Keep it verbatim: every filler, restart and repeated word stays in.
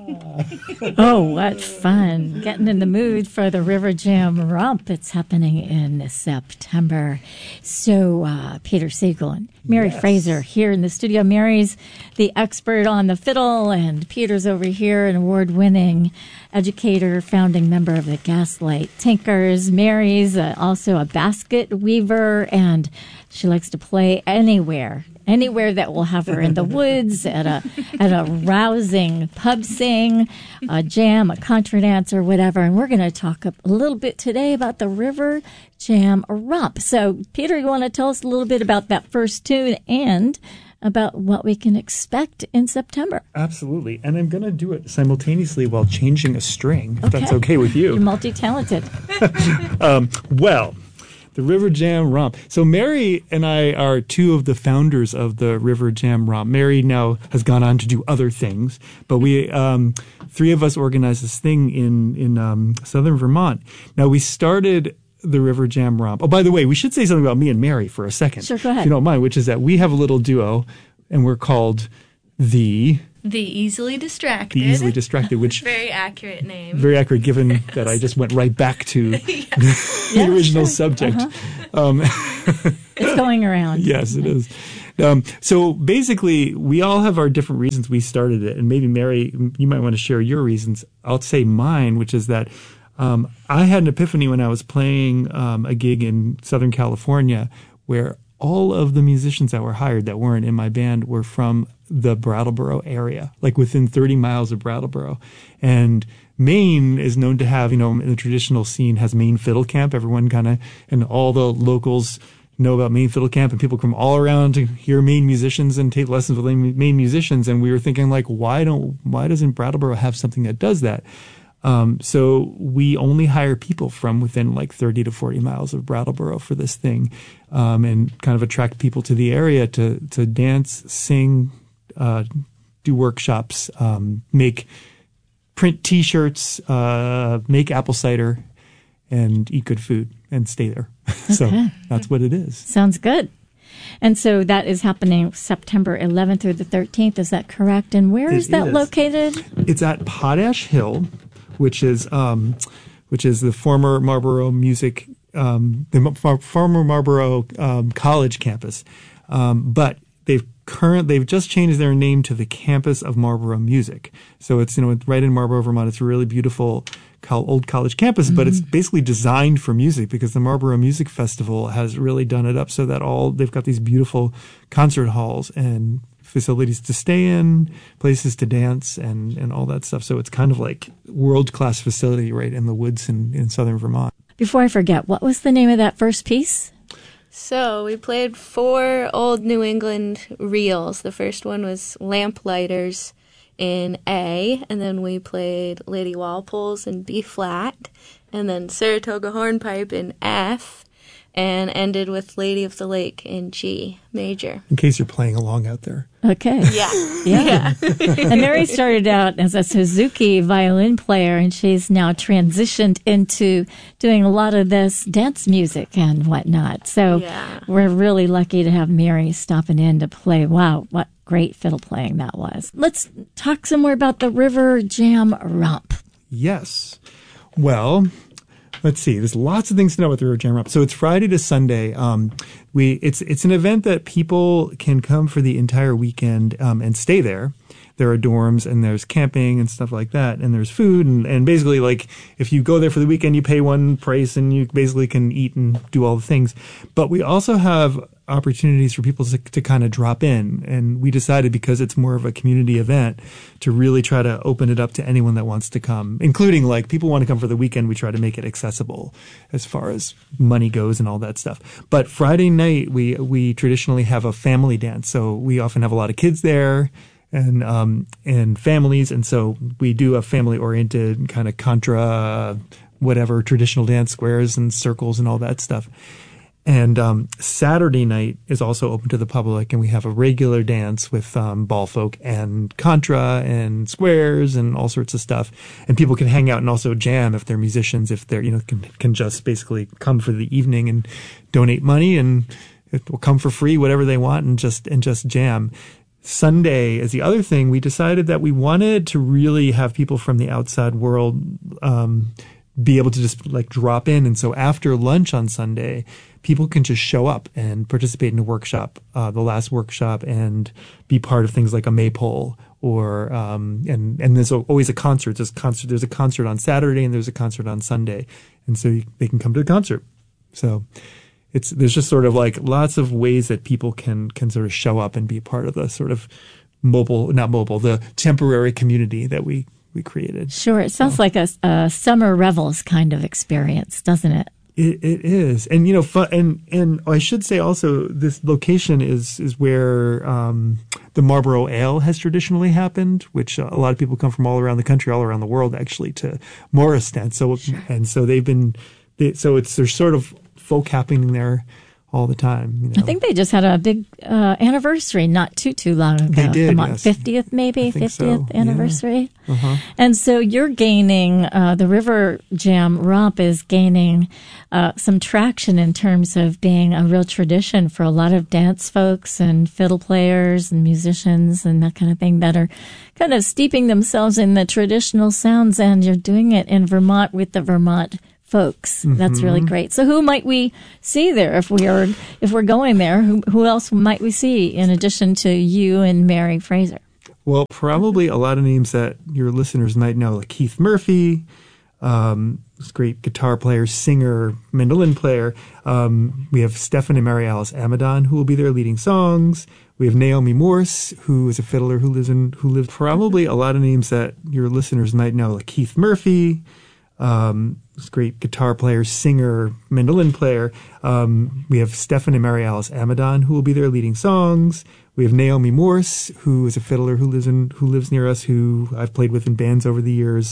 Oh, what fun. Getting in the mood for the River Jam Romp. It's happening in September. So, uh, Peter Siegel and Mary yes. Fraser here in the studio. Mary's the expert on the fiddle, and Peter's over here, an award-winning educator, founding member of the Gaslight Tinkers. Mary's uh, also a basket weaver, and she likes to play anywhere. Anywhere that will have her in the woods, at a at a rousing pub sing, a jam, a contra dance, or whatever. And we're going to talk a little bit today about the River Jam Romp. So, Peter, you want to tell us a little bit about that first tune and about what we can expect in September? Absolutely. And I'm going to do it simultaneously while changing a string, if okay. that's okay with you. You're multi-talented. um, well... The River Jam Romp. So Mary and I are two of the founders of the River Jam Romp. Mary now has gone on to do other things, but we, um, three of us organized this thing in, in, um, southern Vermont. Now we started the River Jam Romp. Oh, by the way, we should say something about me and Mary for a second. Sure, go ahead. If you don't mind, which is that we have a little duo and we're called the... The Easily Distracted. The Easily Distracted, which... Very accurate name. Very accurate, given yes. that I just went right back to yeah. the yeah, original sure. subject. Uh-huh. Um, it's going around. Yes, it is. Um, so basically, we all have our different reasons we started it. And maybe, Mary, you might want to share your reasons. I'll say mine, which is that um, I had an epiphany when I was playing um, a gig in Southern California where all of the musicians that were hired that weren't in my band were from the Brattleboro area, like within thirty miles of Brattleboro. And Maine is known to have, you know, in the traditional scene has Maine Fiddle Camp. Everyone kind of, and all the locals know about Maine Fiddle Camp, and people come all around to hear Maine musicians and take lessons with Maine musicians. And we were thinking, like, why don't, why doesn't Brattleboro have something that does that? Um, so we only hire people from within like thirty to forty miles of Brattleboro for this thing, um, and kind of attract people to the area to, to dance, sing, uh, do workshops, um, make, print t-shirts, uh, make apple cider, and eat good food and stay there. So okay. That's what it is. Sounds good. And so that is happening September eleventh through the thirteenth. Is that correct? And where it is that is. located? It's at Potash Hill, which is um, which is the former Marlboro Music, um, the Mar- former Marlboro um, College campus. Um, but they've current they've just changed their name to the Campus of Marlboro Music. So it's, you know, right in Marlboro, Vermont. It's a really beautiful col- old college campus, mm-hmm. but it's basically designed for music because the Marlboro Music Festival has really done it up so that all they've got these beautiful concert halls and facilities to stay in, places to dance, and, and all that stuff. So it's kind of like world-class facility right in the woods in, in southern Vermont. Before I forget, what was the name of that first piece? So we played four old New England reels. The first one was Lamplighters in A, and then we played Lady Walpole's in B flat, and then Saratoga Hornpipe in F, and ended with Lady of the Lake in G major. In case you're playing along out there. Okay. Yeah. Yeah. And Mary started out as a Suzuki violin player, and she's now transitioned into doing a lot of this dance music and whatnot. So yeah. We're really lucky to have Mary stopping in to play. Wow, what great fiddle playing that was. Let's talk some more about the River Jam Romp. Yes. Well, let's see. There's lots of things to know about the River Jam Romp. So it's Friday to Sunday. Um, we it's it's an event that people can come for the entire weekend um, and stay there. There are dorms and there's camping and stuff like that, and there's food and, and basically, like, if you go there for the weekend, you pay one price and you basically can eat and do all the things. But we also have opportunities for people to, to kind of drop in, and we decided, because it's more of a community event, to really try to open it up to anyone that wants to come, including, like, people want to come for the weekend. We try to make it accessible as far as money goes and all that stuff. But Friday night, we we traditionally have a family dance, so we often have a lot of kids there and um and families, and so we do a family oriented kind of contra whatever traditional dance, squares and circles and all that stuff. And um Saturday night is also open to the public, and we have a regular dance with um ball folk and contra and squares and all sorts of stuff, and people can hang out and also jam if they're musicians, if they're, you know, can can just basically come for the evening and donate money, and it will come for free, whatever they want, and just and just jam. Sunday is the other thing. We decided that we wanted to really have people from the outside world um, be able to just like drop in. And so after lunch on Sunday, people can just show up and participate in a workshop, uh, the last workshop, and be part of things like a maypole or um, and and there's always a concert. There's concert. There's a concert on Saturday and there's a concert on Sunday, and so you, they can come to the concert. So it's there's just sort of like lots of ways that people can can sort of show up and be part of the sort of mobile, not mobile, the temporary community that we we created. Sure, it sounds so. like a, a summer revels kind of experience, doesn't it? It, it is, and you know, fun, and and I should say also, this location is is where um, the Marlborough Ale has traditionally happened, which uh, a lot of people come from all around the country, all around the world, actually, to Morristown. So sure. and so they've been, they, so it's there's sort of folk happening there all the time. You know? I think they just had a big uh, anniversary not too too long ago. They did, the yes. fiftieth maybe, fiftieth so. anniversary. Yeah. Uh-huh. And so you're gaining, uh, the River Jam Romp is gaining uh, some traction in terms of being a real tradition for a lot of dance folks and fiddle players and musicians and that kind of thing that are kind of steeping themselves in the traditional sounds, and you're doing it in Vermont with the Vermont folks. Mm-hmm. That's really great. So who might we see there if we are if we're going there? Who who else might we see in addition to you and Mary Fraser? Well, probably a lot of names that your listeners might know, like Keith Murphy, um, this great guitar player, singer, mandolin player. Um, we have Stefan and Mary Alice Amadon, who will be there leading songs. We have Naomi Morse, who is a fiddler who lives in who lives. Probably a lot of names that your listeners might know, like Keith Murphy. Um, this great guitar player, singer, mandolin player. Um, we have Stefan and Mary Alice Amadon, who will be there leading songs. We have Naomi Morse, who is a fiddler who lives in who lives near us, who I've played with in bands over the years.